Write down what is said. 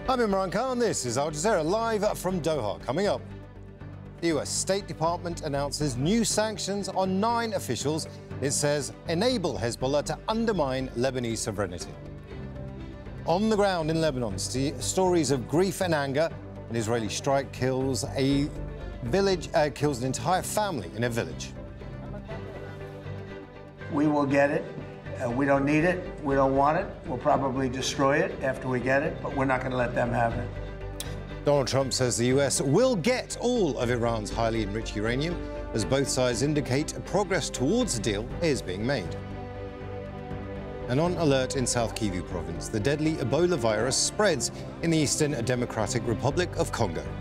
I'm Imran Khan. This is Al Jazeera live from Doha. Coming up, the US State Department announces new sanctions on 9 officials it says enable Hezbollah to undermine Lebanese sovereignty. On the ground in Lebanon, stories of grief and anger. An Israeli strike kills an entire family in a village. We will get it. We don't need it. We don't want it. We'll probably destroy it after we get it, but we're not going to let them have it. Donald Trump says the US will get all of Iran's highly enriched uranium, as both sides indicate progress towards a deal is being made. And on alert in South Kivu province, the deadly Ebola virus spreads in the Eastern Democratic Republic of Congo.